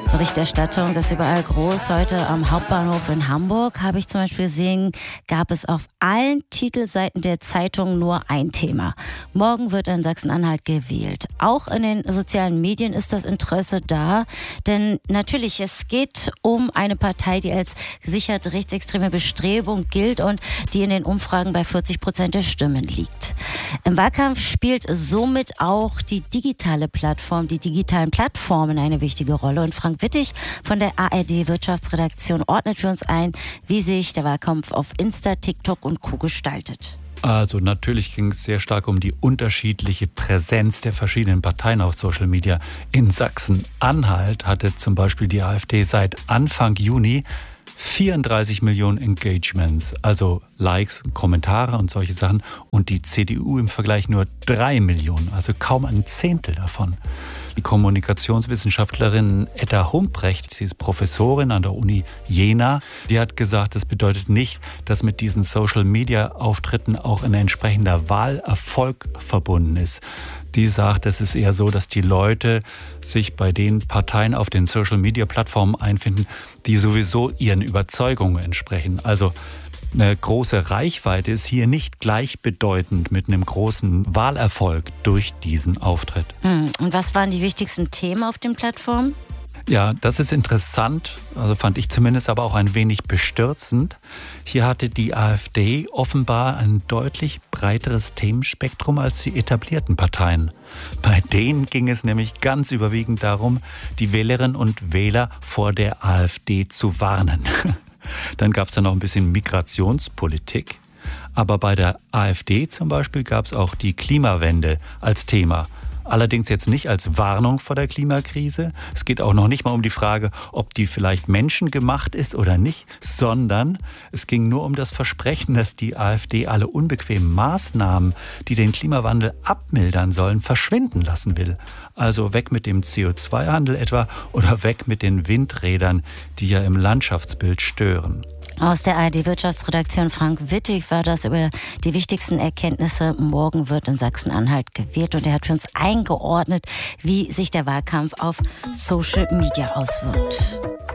Berichterstattung ist überall groß. Heute am Hauptbahnhof in Hamburg habe ich zum Beispiel gesehen, gab es auf allen Titelseiten der Zeitung nur ein Thema. Morgen wird in Sachsen-Anhalt gewählt. Auch in den sozialen Medien ist das Interesse da, denn natürlich, es geht um eine Partei, die als gesichert rechtsextreme Bestrebung gilt und die in den Umfragen bei 40% der Stimmen liegt. Im Wahlkampf spielt somit auch die digitalen Plattformen eine wichtige Rolle. Und Frank Wittig von der ARD-Wirtschaftsredaktion ordnet für uns ein, wie sich der Wahlkampf auf Insta, TikTok und Co. gestaltet. Also natürlich ging es sehr stark um die unterschiedliche Präsenz der verschiedenen Parteien auf Social Media. In Sachsen-Anhalt hatte zum Beispiel die AfD seit Anfang Juni 34 Millionen Engagements, also Likes, Kommentare und solche Sachen. Und die CDU im Vergleich nur 3 Millionen, also kaum ein Zehntel davon. Die Kommunikationswissenschaftlerin Etta Humprecht, sie ist Professorin an der Uni Jena, die hat gesagt, das bedeutet nicht, dass mit diesen Social-Media-Auftritten auch ein entsprechender Wahlerfolg verbunden ist. Die sagt, es ist eher so, dass die Leute sich bei den Parteien auf den Social-Media-Plattformen einfinden, die sowieso ihren Überzeugungen entsprechen. Also eine große Reichweite ist hier nicht gleichbedeutend mit einem großen Wahlerfolg durch diesen Auftritt. Und was waren die wichtigsten Themen auf den Plattformen? Ja, das ist interessant, also fand ich zumindest, aber auch ein wenig bestürzend. Hier hatte die AfD offenbar ein deutlich breiteres Themenspektrum als die etablierten Parteien. Bei denen ging es nämlich ganz überwiegend darum, die Wählerinnen und Wähler vor der AfD zu warnen. Dann gab es da noch ein bisschen Migrationspolitik. Aber bei der AfD zum Beispiel gab es auch die Klimawende als Thema. Allerdings jetzt nicht als Warnung vor der Klimakrise. Es geht auch noch nicht mal um die Frage, ob die vielleicht menschengemacht ist oder nicht, sondern es ging nur um das Versprechen, dass die AfD alle unbequemen Maßnahmen, die den Klimawandel abmildern sollen, verschwinden lassen will. Also weg mit dem CO2-Handel etwa oder weg mit den Windrädern, die ja im Landschaftsbild stören. Aus der ARD-Wirtschaftsredaktion Frank Wittig war das über die wichtigsten Erkenntnisse. Morgen wird in Sachsen-Anhalt gewählt und er hat für uns eingeordnet, wie sich der Wahlkampf auf Social Media auswirkt.